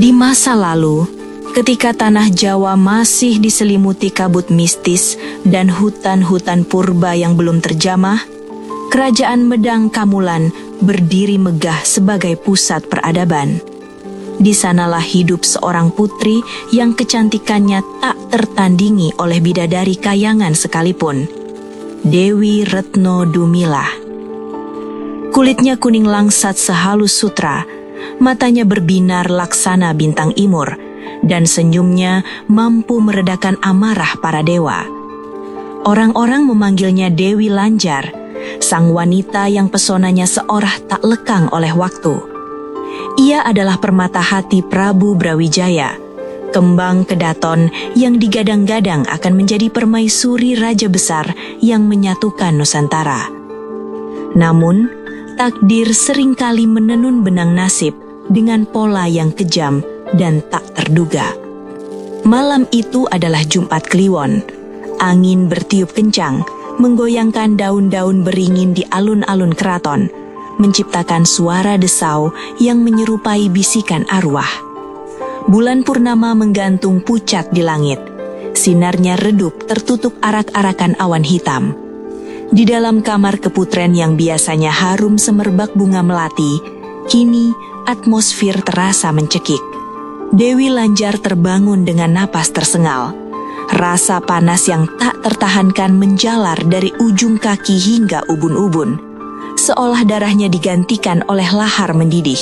Di masa lalu, ketika tanah Jawa masih diselimuti kabut mistis dan hutan-hutan purba yang belum terjamah, Kerajaan Medang Kamulan berdiri megah sebagai pusat peradaban. Di sanalah hidup seorang putri yang kecantikannya tak tertandingi oleh bidadari kayangan sekalipun, Dewi Retno Dumilah. Kulitnya kuning langsat sehalus sutra, matanya berbinar laksana bintang imur, dan senyumnya mampu meredakan amarah para dewa. Orang-orang memanggilnya Dewi Lanjar, sang wanita yang pesonanya seorah tak lekang oleh waktu. Ia adalah permata hati Prabu Brawijaya, kembang kedaton yang digadang-gadang akan menjadi permaisuri raja besar yang menyatukan Nusantara. Namun, takdir seringkali menenun benang nasib dengan pola yang kejam dan tak terduga. Malam itu adalah Jumat Kliwon. Angin bertiup kencang, menggoyangkan daun-daun beringin di alun-alun keraton, menciptakan suara desau yang menyerupai bisikan arwah. Bulan purnama menggantung pucat di langit. Sinarnya redup tertutup arak-arakan awan hitam. Di dalam kamar keputren yang biasanya harum semerbak bunga melati, kini atmosfer terasa mencekik. Dewi Lanjar terbangun dengan napas tersengal. Rasa panas yang tak tertahankan menjalar dari ujung kaki hingga ubun-ubun, seolah darahnya digantikan oleh lahar mendidih.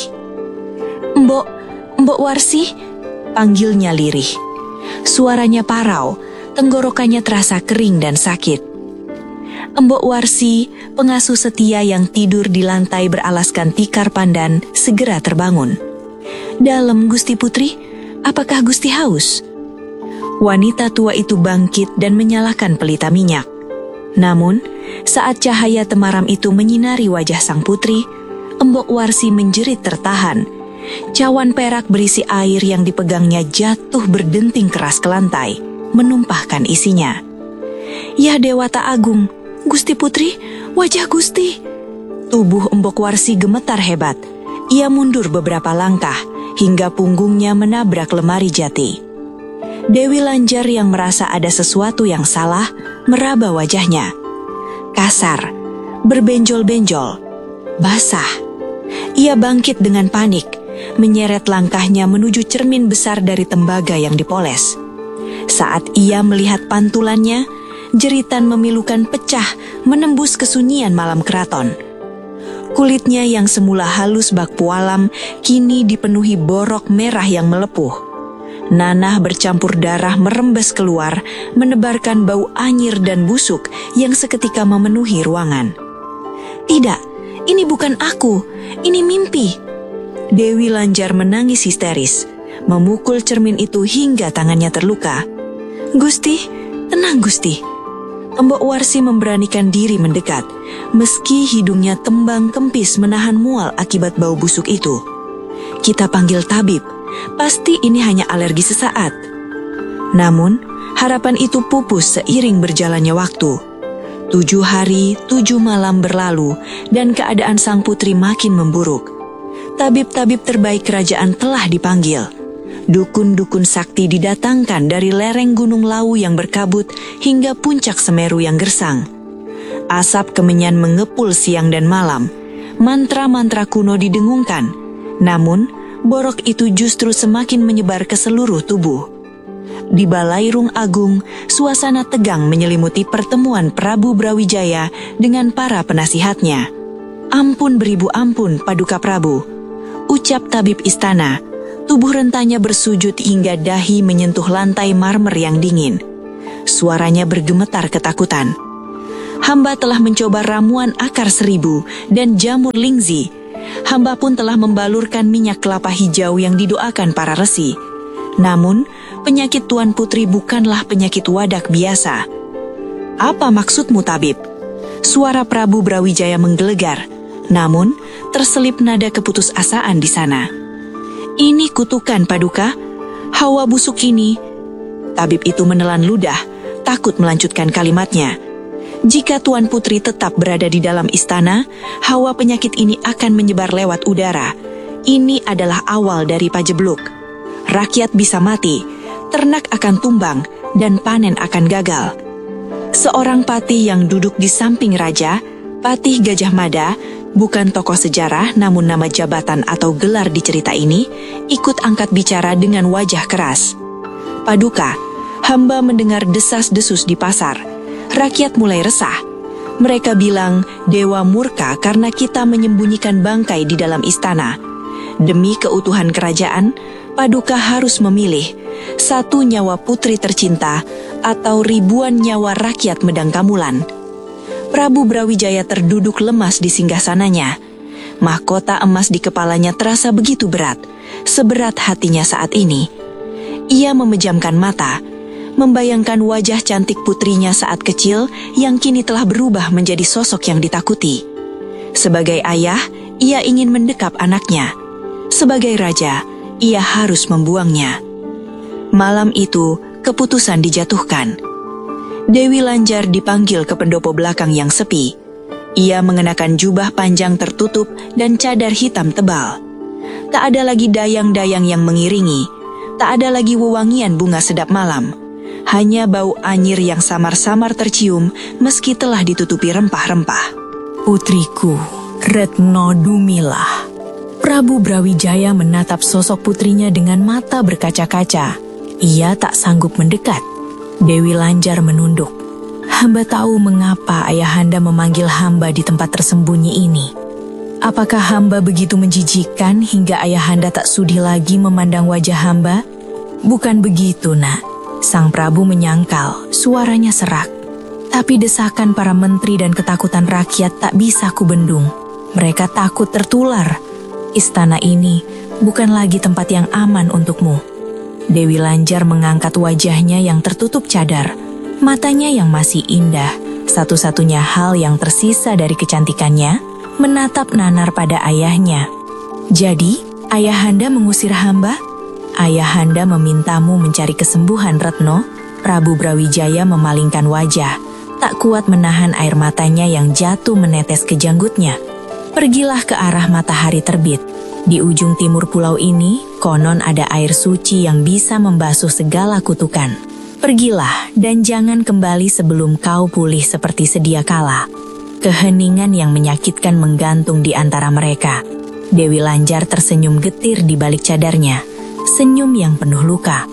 Mbok Warsi, panggilnya lirih. Suaranya parau, tenggorokannya terasa kering dan sakit. Mbok Warsi, pengasuh setia yang tidur di lantai beralaskan tikar pandan, segera terbangun. Dalem, Gusti Putri, apakah Gusti haus? Wanita tua itu bangkit dan menyalakan pelita minyak. Namun, saat cahaya temaram itu menyinari wajah sang putri, Mbok Warsi menjerit tertahan. Cawan perak berisi air yang dipegangnya jatuh berdenting keras ke lantai, menumpahkan isinya. Ya Dewata Agung, Gusti Putri, wajah Gusti. Tubuh Mbok Warsi gemetar hebat. Ia mundur beberapa langkah, hingga punggungnya menabrak lemari jati. Dewi Lanjar yang merasa ada sesuatu yang salah, meraba wajahnya. Kasar, berbenjol-benjol, basah. Ia bangkit dengan panik, menyeret langkahnya menuju cermin besar dari tembaga yang dipoles. Saat ia melihat pantulannya, jeritan memilukan pecah menembus kesunyian malam keraton. Kulitnya yang semula halus bak pualam, kini dipenuhi borok merah yang melepuh. Nanah bercampur darah merembes keluar, menebarkan bau anyir dan busuk yang seketika memenuhi ruangan. Tidak, ini bukan aku, ini mimpi. Dewi Lanjar menangis histeris, memukul cermin itu hingga tangannya terluka. Gusti, tenang Gusti. Mbok Warsi memberanikan diri mendekat, meski hidungnya tembang kempis menahan mual akibat bau busuk itu. Kita panggil tabib. Pasti ini hanya alergi sesaat. Namun, harapan itu pupus seiring berjalannya waktu. 7 hari, 7 malam berlalu, dan keadaan sang putri makin memburuk. Tabib-tabib terbaik kerajaan telah dipanggil. Dukun-dukun sakti didatangkan dari lereng Gunung Lawu yang berkabut hingga puncak Semeru yang gersang. Asap kemenyan mengepul siang dan malam. Mantra-mantra kuno didengungkan. Namun, borok itu justru semakin menyebar ke seluruh tubuh. Di Balairung Agung, suasana tegang menyelimuti pertemuan Prabu Brawijaya dengan para penasihatnya. Ampun beribu ampun, Paduka Prabu, ucap tabib istana. Tubuh rentanya bersujud hingga dahi menyentuh lantai marmer yang dingin. Suaranya bergemetar ketakutan. Hamba telah mencoba ramuan akar 1000 dan jamur lingzi. Hamba pun telah membalurkan minyak kelapa hijau yang didoakan para resi. Namun, penyakit Tuan Putri bukanlah penyakit wadak biasa. Apa maksudmu, tabib? Suara Prabu Brawijaya menggelegar, namun terselip nada keputusasaan di sana. Ini kutukan, Paduka. Hawa busuk ini. Tabib itu menelan ludah, takut melanjutkan kalimatnya. Jika Tuan Putri tetap berada di dalam istana, hawa penyakit ini akan menyebar lewat udara. Ini adalah awal dari pajebluk. rakyat bisa mati, ternak akan tumbang, dan panen akan gagal. Seorang patih yang duduk di samping raja, Patih Gajah Mada, bukan tokoh sejarah namun nama jabatan atau gelar di cerita ini, ikut angkat bicara dengan wajah keras. Paduka, hamba mendengar desas-desus di pasar. Rakyat mulai resah. Mereka bilang dewa murka karena kita menyembunyikan bangkai di dalam istana. Demi keutuhan kerajaan, Paduka harus memilih satu nyawa putri tercinta atau ribuan nyawa rakyat Medang Kamulan. Prabu Brawijaya terduduk lemas di singgasananya. Mahkota emas di kepalanya terasa begitu berat, seberat hatinya saat ini. Ia memejamkan mata, membayangkan wajah cantik putrinya saat kecil yang kini telah berubah menjadi sosok yang ditakuti. Sebagai ayah, ia ingin mendekap anaknya. Sebagai raja, ia harus membuangnya. Malam itu, keputusan dijatuhkan. Dewi Lanjar dipanggil ke pendopo belakang yang sepi. Ia mengenakan jubah panjang tertutup dan cadar hitam tebal. Tak ada lagi dayang-dayang yang mengiringi. Tak ada lagi wewangian bunga sedap malam. Hanya bau anyir yang samar-samar tercium meski telah ditutupi rempah-rempah. Putriku, Retno Dumilah. Prabu Brawijaya menatap sosok putrinya dengan mata berkaca-kaca. Ia tak sanggup mendekat. Dewi Lanjar menunduk. Hamba tahu mengapa ayahanda memanggil hamba di tempat tersembunyi ini. Apakah hamba begitu menjijikkan hingga ayahanda tak sudi lagi memandang wajah hamba? Bukan begitu, nak. Sang Prabu menyangkal, suaranya serak. Tapi desakan para menteri dan ketakutan rakyat tak bisa kubendung. Mereka takut tertular. Istana ini bukan lagi tempat yang aman untukmu. Dewi Lanjar mengangkat wajahnya yang tertutup cadar, matanya yang masih indah, satu-satunya hal yang tersisa dari kecantikannya, menatap nanar pada ayahnya. Jadi, ayahanda mengusir hamba? Ayahanda memintamu mencari kesembuhan, Retno? Prabu Brawijaya memalingkan wajah, tak kuat menahan air matanya yang jatuh menetes ke janggutnya. Pergilah ke arah matahari terbit. Di ujung timur pulau ini, konon ada air suci yang bisa membasuh segala kutukan. Pergilah dan jangan kembali sebelum kau pulih seperti sedia kala. Keheningan yang menyakitkan menggantung di antara mereka. Dewi Lanjar tersenyum getir di balik cadarnya, senyum yang penuh luka.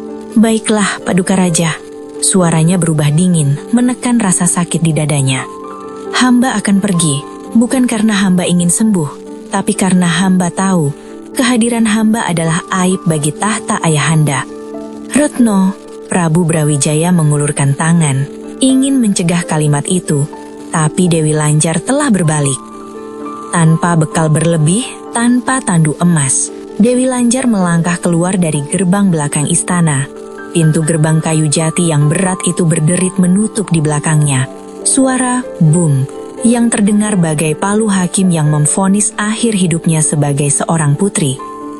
Baiklah, Paduka Raja. Suaranya berubah dingin, menekan rasa sakit di dadanya. Hamba akan pergi, bukan karena hamba ingin sembuh, tapi karena hamba tahu kehadiran hamba adalah aib bagi tahta ayahanda. Retno, Prabu Brawijaya mengulurkan tangan, ingin mencegah kalimat itu, tapi Dewi Lanjar telah berbalik. Tanpa bekal berlebih, tanpa tandu emas, Dewi Lanjar melangkah keluar dari gerbang belakang istana. Pintu gerbang kayu jati yang berat itu berderit menutup di belakangnya. Suara boom yang terdengar bagai palu hakim yang memvonis akhir hidupnya sebagai seorang putri.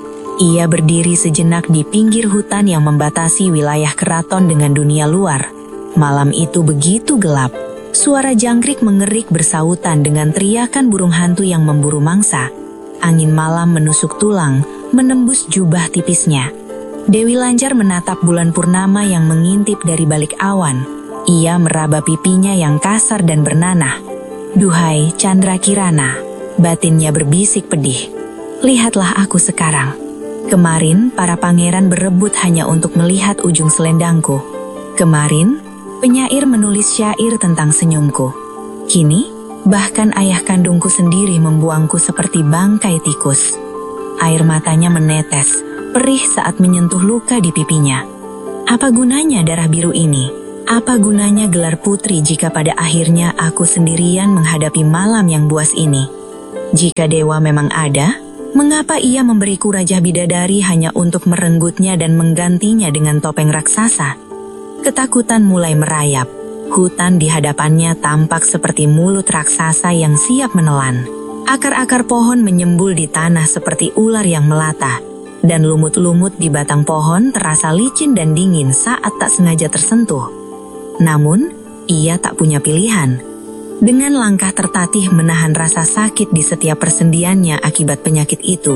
Ia berdiri sejenak di pinggir hutan yang membatasi wilayah keraton dengan dunia luar. Malam itu begitu gelap. Suara jangkrik mengerik bersautan dengan teriakan burung hantu yang memburu mangsa. Angin malam menusuk tulang, menembus jubah tipisnya. Dewi Lanjar menatap bulan purnama yang mengintip dari balik awan. Ia meraba pipinya yang kasar dan bernanah. Duhai Chandra Kirana, batinnya berbisik pedih. Lihatlah aku sekarang. Kemarin para pangeran berebut hanya untuk melihat ujung selendangku. Kemarin penyair menulis syair tentang senyumku. Kini bahkan ayah kandungku sendiri membuangku seperti bangkai tikus. Air matanya menetes, perih saat menyentuh luka di pipinya. Apa gunanya darah biru ini? Apa gunanya gelar putri jika pada akhirnya aku sendirian menghadapi malam yang buas ini? Jika dewa memang ada, mengapa ia memberiku Raja Bidadari hanya untuk merenggutnya dan menggantinya dengan topeng raksasa? Ketakutan mulai merayap. Hutan di hadapannya tampak seperti mulut raksasa yang siap menelan. Akar-akar pohon menyembul di tanah seperti ular yang melata. Dan lumut-lumut di batang pohon terasa licin dan dingin saat tak sengaja tersentuh. Namun, ia tak punya pilihan. Dengan langkah tertatih menahan rasa sakit di setiap persendiannya akibat penyakit itu,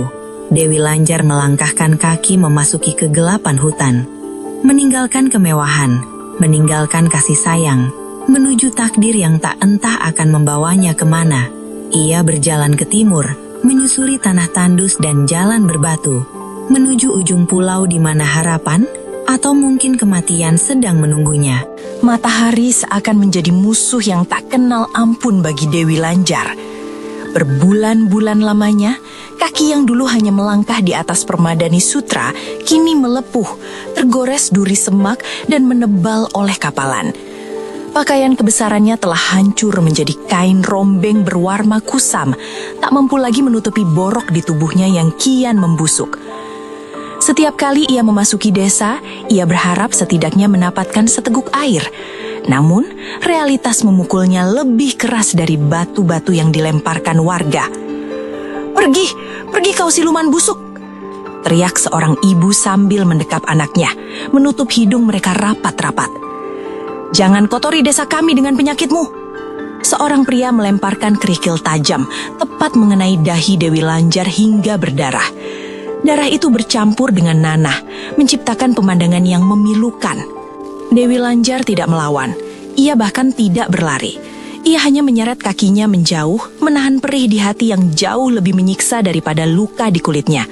Dewi Lanjar melangkahkan kaki memasuki kegelapan hutan, meninggalkan kemewahan, meninggalkan kasih sayang, menuju takdir yang tak entah akan membawanya kemana. Ia berjalan ke timur, menyusuri tanah tandus dan jalan berbatu, menuju ujung pulau di mana harapan atau mungkin kematian sedang menunggunya. Matahari seakan menjadi musuh yang tak kenal ampun bagi Dewi Lanjar. Berbulan-bulan lamanya, kaki yang dulu hanya melangkah di atas permadani sutra, kini melepuh, tergores duri semak dan menebal oleh kapalan. Pakaian kebesarannya telah hancur menjadi kain rombeng berwarna kusam, tak mampu lagi menutupi borok di tubuhnya yang kian membusuk. Setiap kali ia memasuki desa, ia berharap setidaknya mendapatkan seteguk air. Namun, realitas memukulnya lebih keras dari batu-batu yang dilemparkan warga. Pergi kau siluman busuk!" teriak seorang ibu sambil mendekap anaknya, menutup hidung mereka rapat-rapat. "Jangan kotori desa kami dengan penyakitmu!" Seorang pria melemparkan kerikil tajam, tepat mengenai dahi Dewi Lanjar hingga berdarah. Darah itu bercampur dengan nanah, menciptakan pemandangan yang memilukan. Dewi Lanjar tidak melawan, ia bahkan tidak berlari. Ia hanya menyeret kakinya menjauh, menahan perih di hati yang jauh lebih menyiksa daripada luka di kulitnya.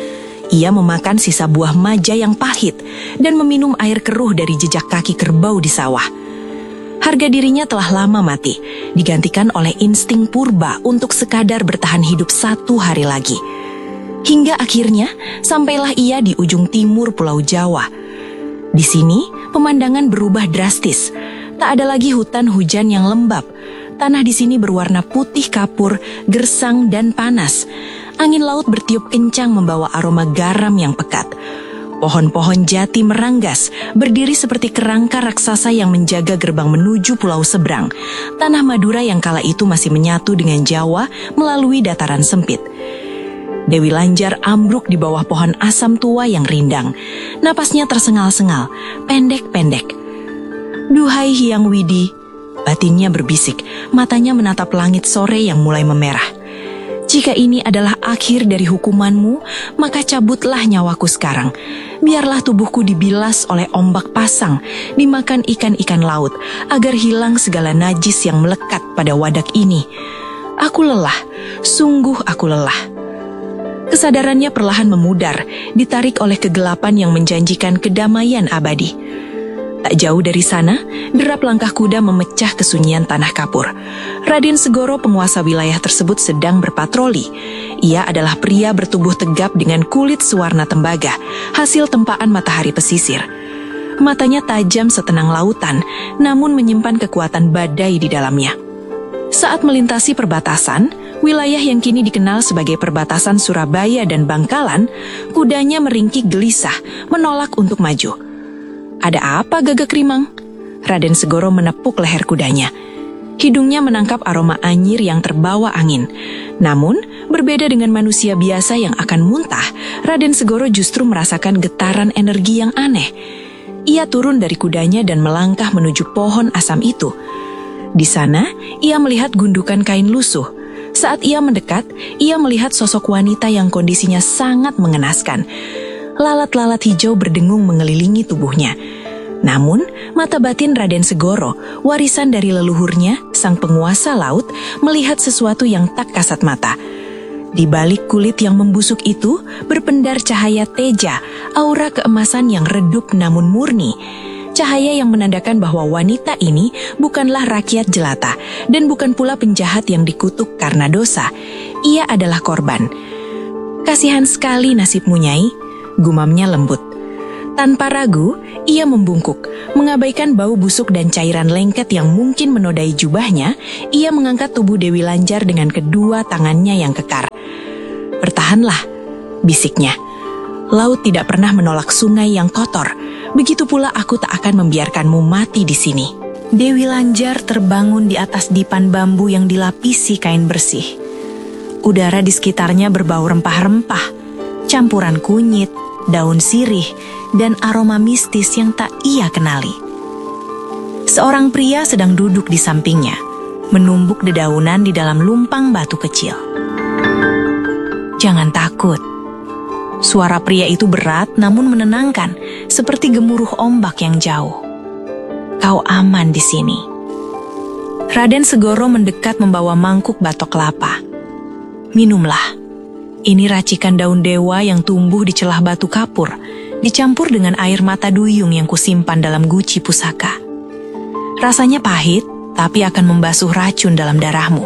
Ia memakan sisa buah maja yang pahit dan meminum air keruh dari jejak kaki kerbau di sawah. Harga dirinya telah lama mati, digantikan oleh insting purba untuk sekadar bertahan hidup satu hari lagi. Hingga akhirnya sampailah ia di ujung timur Pulau Jawa. Di sini pemandangan berubah drastis. Tak ada lagi hutan hujan yang lembab. Tanah di sini berwarna putih kapur, gersang dan panas. Angin laut bertiup kencang membawa aroma garam yang pekat. Pohon-pohon jati meranggas, berdiri seperti kerangka raksasa yang menjaga gerbang menuju pulau seberang. Tanah Madura yang kala itu masih menyatu dengan Jawa melalui dataran sempit. Dewi Lanjar ambruk di bawah pohon asam tua yang rindang. Napasnya tersengal-sengal, pendek-pendek. "Duhai Hyang Widi," batinnya berbisik, matanya menatap langit sore yang mulai memerah. "Jika ini adalah akhir dari hukumanmu, maka cabutlah nyawaku sekarang. Biarlah tubuhku dibilas oleh ombak pasang, dimakan ikan-ikan laut, agar hilang segala najis yang melekat pada wadak ini. Aku lelah, sungguh aku lelah." Kesadarannya perlahan memudar, ditarik oleh kegelapan yang menjanjikan kedamaian abadi. Tak jauh dari sana, derap langkah kuda memecah kesunyian tanah kapur. Raden Segoro, penguasa wilayah tersebut, sedang berpatroli. Ia adalah pria bertubuh tegap dengan kulit sewarna tembaga, hasil tempaan matahari pesisir. Matanya tajam setenang lautan, namun menyimpan kekuatan badai di dalamnya. Saat melintasi perbatasan, wilayah yang kini dikenal sebagai perbatasan Surabaya dan Bangkalan, kudanya meringkik gelisah, menolak untuk maju. "Ada apa, Gagak Rimang?" Raden Segoro menepuk leher kudanya. Hidungnya menangkap aroma anyir yang terbawa angin. Namun, berbeda dengan manusia biasa yang akan muntah, Raden Segoro justru merasakan getaran energi yang aneh. Ia turun dari kudanya dan melangkah menuju pohon asam itu. Di sana, ia melihat gundukan kain lusuh. Saat ia mendekat, ia melihat sosok wanita yang kondisinya sangat mengenaskan. Lalat-lalat hijau berdengung mengelilingi tubuhnya. Namun, mata batin Raden Segoro, warisan dari leluhurnya, sang penguasa laut, melihat sesuatu yang tak kasat mata. Di balik kulit yang membusuk itu, berpendar cahaya teja, aura keemasan yang redup namun murni. Cahaya yang menandakan bahwa wanita ini bukanlah rakyat jelata dan bukan pula penjahat yang dikutuk karena dosa. Ia adalah korban. "Kasihan sekali nasibmu, Nyai," gumamnya lembut. Tanpa ragu, ia membungkuk, mengabaikan bau busuk dan cairan lengket yang mungkin menodai jubahnya. Ia mengangkat tubuh Dewi Lanjar dengan kedua tangannya yang kekar. "Bertahanlah," bisiknya. "Laut tidak pernah menolak sungai yang kotor. Begitu pula aku tak akan membiarkanmu mati di sini." Dewi Lanjar terbangun di atas dipan bambu yang dilapisi kain bersih. Udara di sekitarnya berbau rempah-rempah, campuran kunyit, daun sirih, dan aroma mistis yang tak ia kenali. Seorang pria sedang duduk di sampingnya, menumbuk dedaunan di dalam lumpang batu kecil. "Jangan takut," Suara pria itu berat namun menenangkan, seperti gemuruh ombak yang jauh. Kau aman di sini. Raden Segoro mendekat membawa mangkuk batok kelapa. Minumlah. Ini racikan daun dewa yang tumbuh di celah batu kapur, dicampur dengan air mata duyung yang kusimpan dalam guci pusaka. Rasanya pahit, tapi akan membasuh racun dalam darahmu.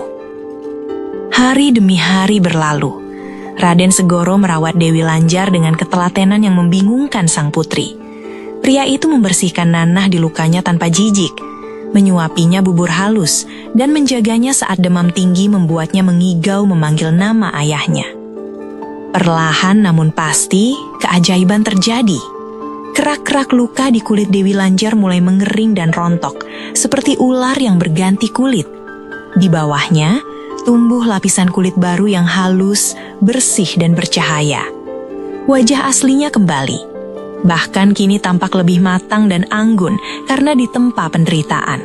Hari demi hari berlalu. Raden Segoro merawat Dewi Lanjar dengan ketelatenan yang membingungkan sang putri. Pria itu membersihkan nanah di lukanya tanpa jijik, menyuapinya bubur halus, dan menjaganya saat demam tinggi membuatnya mengigau memanggil nama ayahnya. Perlahan namun pasti, keajaiban terjadi. Kerak-kerak luka di kulit Dewi Lanjar mulai mengering dan rontok, seperti ular yang berganti kulit. Di bawahnya, tumbuh lapisan kulit baru yang halus, bersih dan bercahaya. Wajah aslinya kembali. Bahkan kini tampak lebih matang dan anggun karena ditempa penderitaan.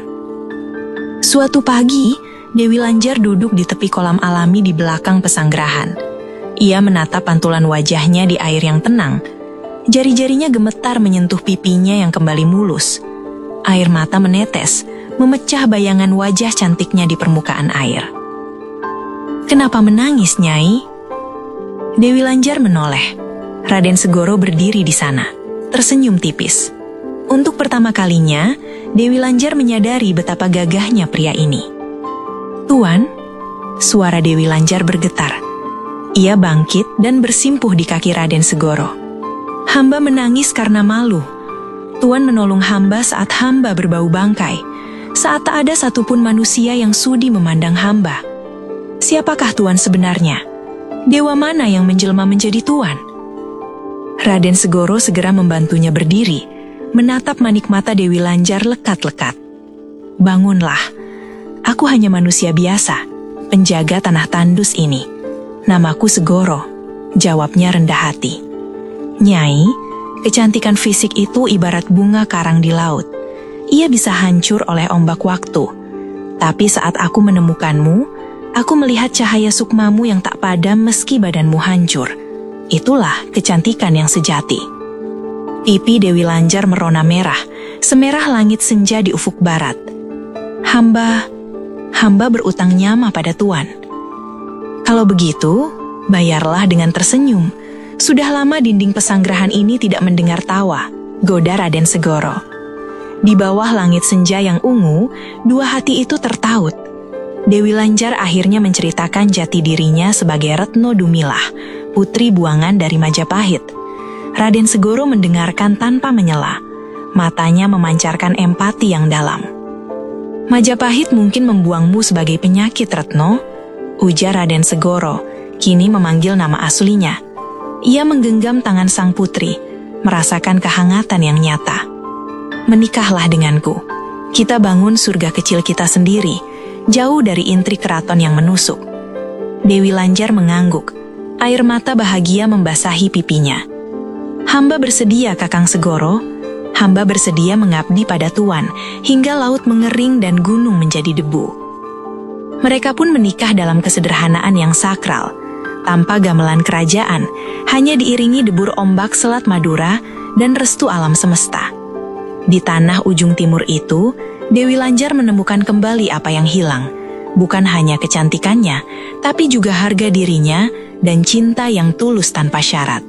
Suatu pagi, Dewi Lanjar duduk di tepi kolam alami di belakang pesanggerahan. Ia menatap pantulan wajahnya di air yang tenang. Jari-jarinya gemetar menyentuh pipinya yang kembali mulus. Air mata menetes, memecah bayangan wajah cantiknya di permukaan air. Kenapa menangis, Nyai? Dewi Lanjar menoleh. Raden Segoro berdiri di sana, tersenyum tipis. Untuk pertama kalinya, Dewi Lanjar menyadari betapa gagahnya pria ini. Tuan, suara Dewi Lanjar bergetar. Ia bangkit dan bersimpuh di kaki Raden Segoro. Hamba menangis karena malu. Tuan menolong hamba saat hamba berbau bangkai, saat tak ada satupun manusia yang sudi memandang hamba. Siapakah Tuan sebenarnya? Dewa mana yang menjelma menjadi Tuan? Raden Segoro segera membantunya berdiri, menatap manik mata Dewi Lanjar lekat-lekat. Bangunlah, aku hanya manusia biasa, penjaga tanah tandus ini. Namaku Segoro, jawabnya rendah hati. Nyai, kecantikan fisik itu ibarat bunga karang di laut. Ia bisa hancur oleh ombak waktu. Tapi saat aku menemukanmu, aku melihat cahaya sukmamu yang tak padam meski badanmu hancur. Itulah kecantikan yang sejati. Pipi Dewi Lanjar merona merah, semerah langit senja di ufuk barat. Hamba berutang nyama pada Tuan. Kalau begitu, bayarlah dengan tersenyum. Sudah lama dinding pesanggerahan ini tidak mendengar tawa, goda Raden Segoro. Di bawah langit senja yang ungu, dua hati itu tertaut. Dewi Lanjar akhirnya menceritakan jati dirinya sebagai Retno Dumilah, putri buangan dari Majapahit. Raden Segoro mendengarkan tanpa menyela. Matanya memancarkan empati yang dalam. Majapahit mungkin membuangmu sebagai penyakit, Retno, ujar Raden Segoro, kini memanggil nama aslinya. Ia menggenggam tangan sang putri, merasakan kehangatan yang nyata. Menikahlah denganku. Kita bangun surga kecil kita sendiri, jauh dari intrik keraton yang menusuk. Dewi Lanjar mengangguk, air mata bahagia membasahi pipinya. Hamba bersedia, Kakang Segoro. Hamba bersedia mengabdi pada Tuan, hingga laut mengering dan gunung menjadi debu. Mereka pun menikah dalam kesederhanaan yang sakral, tanpa gamelan kerajaan, hanya diiringi debur ombak Selat Madura dan restu alam semesta. Di tanah ujung timur itu, Dewi Lanjar menemukan kembali apa yang hilang, bukan hanya kecantikannya, tapi juga harga dirinya dan cinta yang tulus tanpa syarat.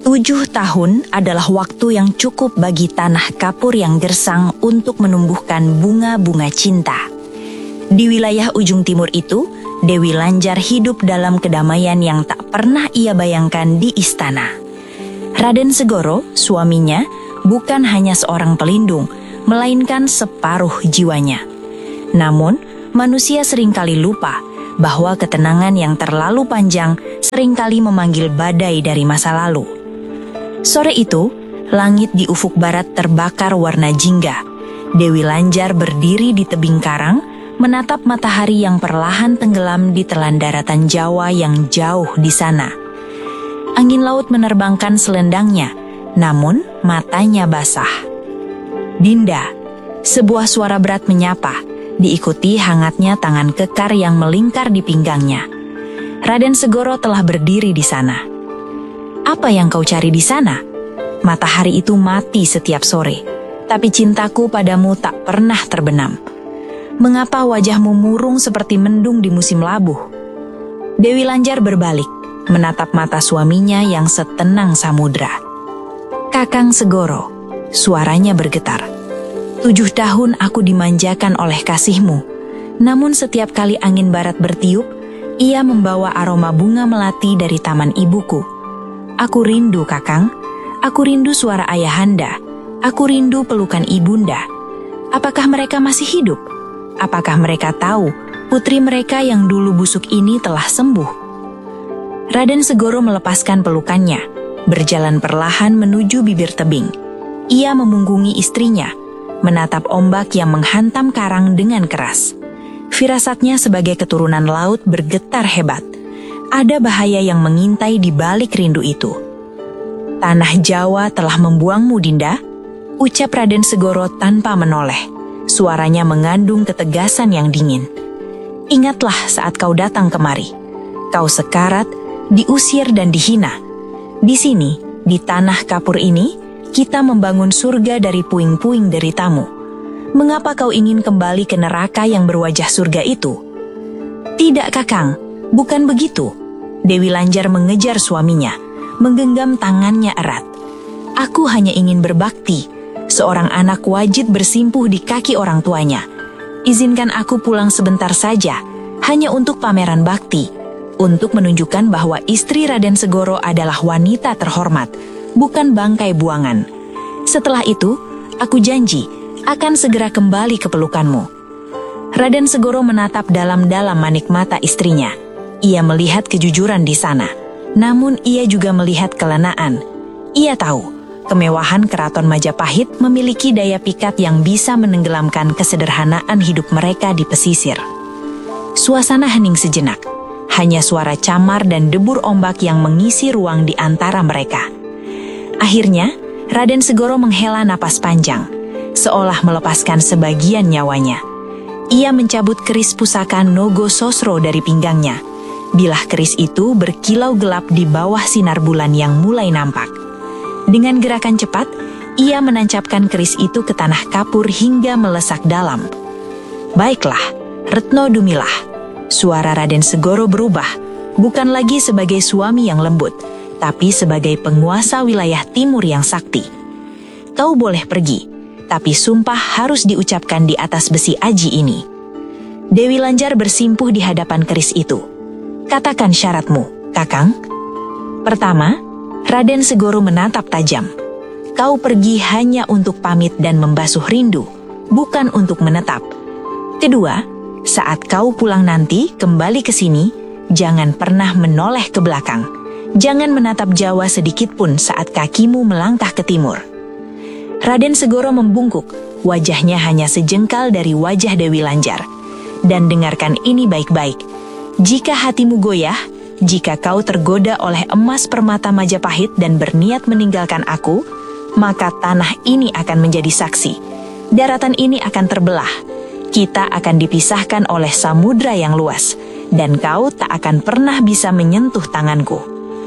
7 tahun adalah waktu yang cukup bagi tanah kapur yang gersang untuk menumbuhkan bunga-bunga cinta. Di wilayah ujung timur itu, Dewi Lanjar hidup dalam kedamaian yang tak pernah ia bayangkan di istana. Raden Segoro, suaminya, bukan hanya seorang pelindung, melainkan separuh jiwanya. Namun, manusia seringkali lupa bahwa ketenangan yang terlalu panjang seringkali memanggil badai dari masa lalu. Sore itu, langit di ufuk barat terbakar warna jingga. Dewi Lanjar berdiri di tebing karang, menatap matahari yang perlahan tenggelam di telan daratan Jawa yang jauh di sana. Angin laut menerbangkan selendangnya, namun matanya basah. Dinda, sebuah suara berat menyapa, diikuti hangatnya tangan kekar yang melingkar di pinggangnya. Raden Segoro telah berdiri di sana. Apa yang kau cari di sana? Matahari itu mati setiap sore, tapi cintaku padamu tak pernah terbenam. Mengapa wajahmu murung seperti mendung di musim labuh? Dewi Lanjar berbalik, menatap mata suaminya yang setenang samudra. Kakang Segoro, suaranya bergetar. 7 tahun aku dimanjakan oleh kasihmu, namun setiap kali angin barat bertiup, ia membawa aroma bunga melati dari taman ibuku. Aku rindu, Kakang. Aku rindu suara ayahanda. Aku rindu pelukan ibunda. Apakah mereka masih hidup? Apakah mereka tahu putri mereka yang dulu busuk ini telah sembuh? Raden Segoro melepaskan pelukannya, berjalan perlahan menuju bibir tebing. Ia memunggungi istrinya, menatap ombak yang menghantam karang dengan keras. Firasatnya sebagai keturunan laut bergetar hebat. Ada bahaya yang mengintai di balik rindu itu. Tanah Jawa telah membuangmu, Dinda, ucap Raden Segoro tanpa menoleh. Suaranya mengandung ketegasan yang dingin. Ingatlah saat kau datang kemari. Kau sekarat, diusir dan dihina. Di sini, di tanah kapur ini, kita membangun surga dari puing-puing deritamu. Mengapa kau ingin kembali ke neraka yang berwajah surga itu? Tidak, Kakang, bukan begitu. Dewi Lanjar mengejar suaminya, menggenggam tangannya erat. Aku hanya ingin berbakti. Seorang anak wajib bersimpuh di kaki orang tuanya. Izinkan aku pulang sebentar saja, hanya untuk pameran bakti, untuk menunjukkan bahwa istri Raden Segoro adalah wanita terhormat, bukan bangkai buangan. Setelah itu, aku janji akan segera kembali ke pelukanmu. Raden Segoro menatap dalam-dalam manik mata istrinya. Ia melihat kejujuran di sana, namun ia juga melihat kelenaan. Ia tahu kemewahan Keraton Majapahit memiliki daya pikat yang bisa menenggelamkan kesederhanaan hidup mereka di pesisir. Suasana hening sejenak, hanya suara camar dan debur ombak yang mengisi ruang di antara mereka. Akhirnya, Raden Segoro menghela napas panjang, seolah melepaskan sebagian nyawanya. Ia mencabut keris pusaka Nogo Sosro dari pinggangnya. Bilah keris itu berkilau gelap di bawah sinar bulan yang mulai nampak. Dengan gerakan cepat, ia menancapkan keris itu ke tanah kapur hingga melesak dalam. Baiklah, Retno Dumilah. Suara Raden Segoro berubah, bukan lagi sebagai suami yang lembut, tapi sebagai penguasa wilayah timur yang sakti. Kau boleh pergi, tapi sumpah harus diucapkan di atas besi aji ini. Dewi Lanjar bersimpuh di hadapan keris itu. Katakan syaratmu, Kakang. Pertama, Raden Segoro menatap tajam. Kau pergi hanya untuk pamit dan membasuh rindu, bukan untuk menetap. Kedua, saat kau pulang nanti kembali ke sini, jangan pernah menoleh ke belakang. Jangan menatap Jawa sedikit pun saat kakimu melangkah ke timur. Raden Segoro membungkuk, wajahnya hanya sejengkal dari wajah Dewi Lanjar. Dan dengarkan ini baik-baik. Jika hatimu goyah, jika kau tergoda oleh emas permata Majapahit dan berniat meninggalkan aku, maka tanah ini akan menjadi saksi. Daratan ini akan terbelah. Kita akan dipisahkan oleh samudra yang luas, dan kau tak akan pernah bisa menyentuh tanganku.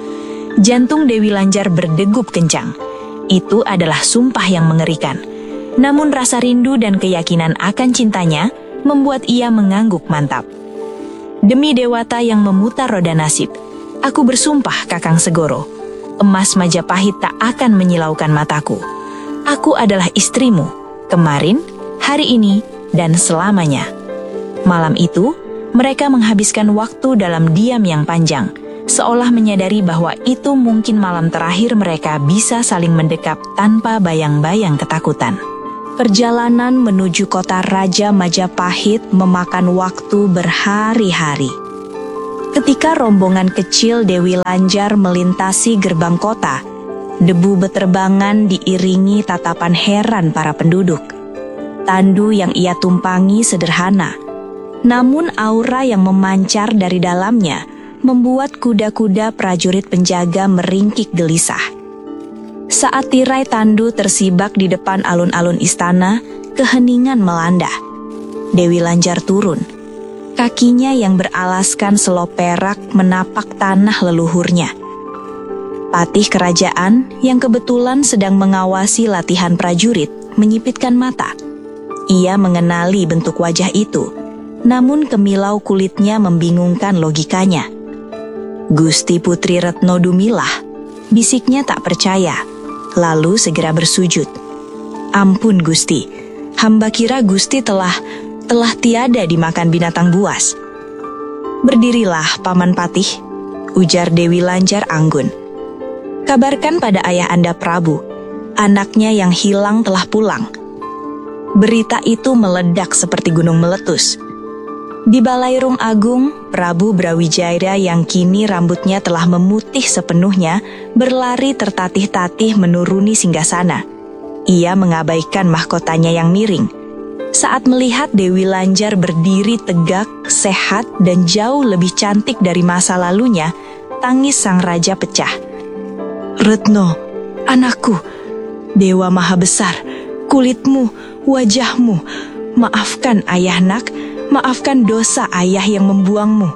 Jantung Dewi Lanjar berdegup kencang. Itu adalah sumpah yang mengerikan. Namun rasa rindu dan keyakinan akan cintanya membuat ia mengangguk mantap. Demi dewata yang memutar roda nasib, aku bersumpah, Kakang Segoro, emas Majapahit tak akan menyilaukan mataku. Aku adalah istrimu, kemarin, hari ini, dan selamanya. Malam itu, mereka menghabiskan waktu dalam diam yang panjang, seolah menyadari bahwa itu mungkin malam terakhir mereka bisa saling mendekap tanpa bayang-bayang ketakutan. Perjalanan menuju kota Raja Majapahit memakan waktu berhari-hari. Ketika rombongan kecil Dewi Lanjar melintasi gerbang kota, debu beterbangan diiringi tatapan heran para penduduk. Tandu yang ia tumpangi sederhana, namun aura yang memancar dari dalamnya membuat kuda-kuda prajurit penjaga meringkik gelisah. Saat tirai tandu tersibak di depan alun-alun istana, keheningan melanda. Dewi Lanjar turun. Kakinya yang beralaskan selop perak menapak tanah leluhurnya. Patih kerajaan yang kebetulan sedang mengawasi latihan prajurit menyipitkan mata. Ia mengenali bentuk wajah itu, namun kemilau kulitnya membingungkan logikanya. "Gusti Putri Retno Dumilah," bisiknya tak percaya, lalu segera bersujud. "Ampun Gusti, hamba kira Gusti telah tiada dimakan binatang buas." "Berdirilah, Paman Patih," ujar Dewi Lanjar anggun. "Kabarkan pada ayah Anda Prabu, anaknya yang hilang telah pulang." Berita itu meledak seperti gunung meletus. Di Balairung Agung, Prabu Brawijaya yang kini rambutnya telah memutih sepenuhnya berlari tertatih-tatih menuruni singgasana. Ia mengabaikan mahkotanya yang miring. Saat melihat Dewi Lanjar berdiri tegak, sehat, dan jauh lebih cantik dari masa lalunya, tangis sang raja pecah. "Retno, anakku, Dewa Maha Besar, kulitmu, wajahmu, maafkan ayah nak, maafkan dosa ayah yang membuangmu."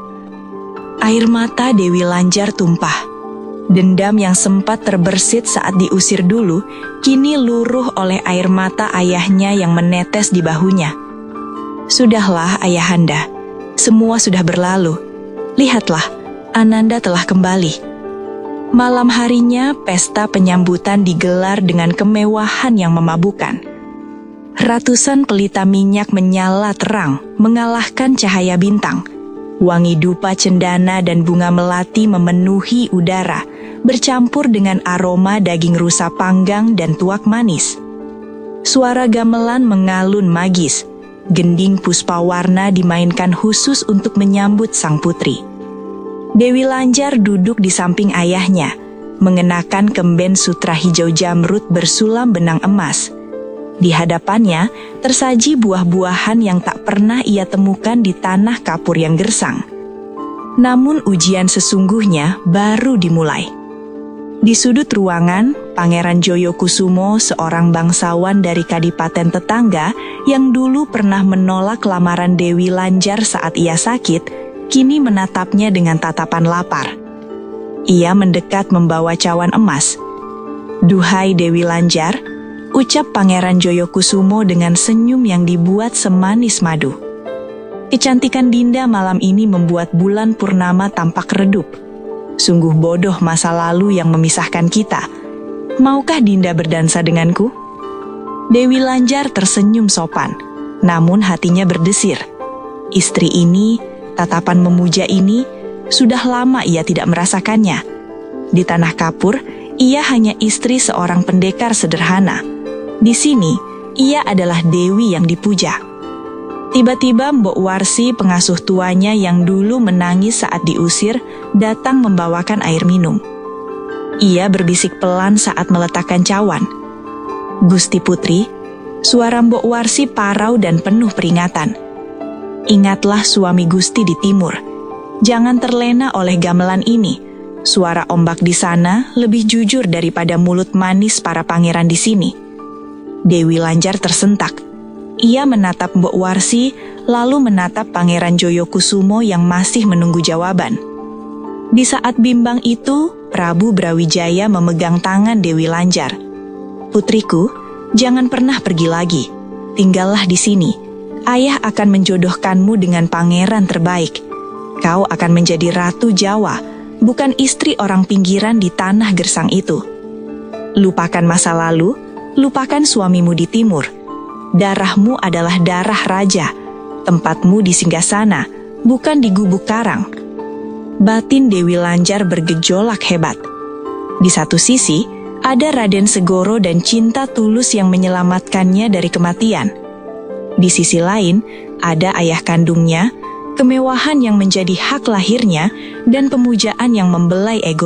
Air mata Dewi Lanjar tumpah. Dendam yang sempat terbersit saat diusir dulu, kini luruh oleh air mata ayahnya yang menetes di bahunya. "Sudahlah ayahanda, semua sudah berlalu. Lihatlah, Ananda telah kembali." Malam harinya, pesta penyambutan digelar dengan kemewahan yang memabukkan. Ratusan pelita minyak menyala terang, mengalahkan cahaya bintang. Wangi dupa cendana dan bunga melati memenuhi udara, bercampur dengan aroma daging rusa panggang dan tuak manis. Suara gamelan mengalun magis, gending puspawarna dimainkan khusus untuk menyambut sang putri. Dewi Lanjar duduk di samping ayahnya, mengenakan kemben sutra hijau jamrut bersulam benang emas. Di hadapannya tersaji buah-buahan yang tak pernah ia temukan di tanah kapur yang gersang. Namun ujian sesungguhnya baru dimulai. Di sudut ruangan, Pangeran Joyokusumo, seorang bangsawan dari kadipaten tetangga yang dulu pernah menolak lamaran Dewi Lanjar saat ia sakit, kini menatapnya dengan tatapan lapar. Ia mendekat membawa cawan emas. "Duhai Dewi Lanjar," ucap Pangeran Joyokusumo dengan senyum yang dibuat semanis madu. "Kecantikan Dinda malam ini membuat bulan purnama tampak redup. Sungguh bodoh masa lalu yang memisahkan kita. Maukah Dinda berdansa denganku?" Dewi Lanjar tersenyum sopan, namun hatinya berdesir. Istri ini, tatapan memuja ini, sudah lama ia tidak merasakannya. Di tanah kapur, ia hanya istri seorang pendekar sederhana. Di sini, ia adalah dewi yang dipuja. Tiba-tiba Mbok Warsi, pengasuh tuanya yang dulu menangis saat diusir, datang membawakan air minum. Ia berbisik pelan saat meletakkan cawan. "Gusti Putri," suara Mbok Warsi parau dan penuh peringatan. "Ingatlah suami Gusti di timur. Jangan terlena oleh gamelan ini. Suara ombak di sana lebih jujur daripada mulut manis para pangeran di sini." Dewi Lanjar tersentak. Ia menatap Mbok Warsi, lalu menatap Pangeran Joyokusumo yang masih menunggu jawaban. Di saat bimbang itu, Prabu Brawijaya memegang tangan Dewi Lanjar. "Putriku, jangan pernah pergi lagi. Tinggallah di sini. Ayah akan menjodohkanmu dengan pangeran terbaik. Kau akan menjadi Ratu Jawa, bukan istri orang pinggiran di tanah gersang itu. Lupakan masa lalu, lupakan suamimu di timur. Darahmu adalah darah raja. Tempatmu di singgasana, bukan di gubuk karang." Batin Dewi Lanjar bergejolak hebat. Di satu sisi, ada Raden Segoro dan cinta tulus yang menyelamatkannya dari kematian. Di sisi lain, ada ayah kandungnya, kemewahan yang menjadi hak lahirnya, dan pemujaan yang membelai ego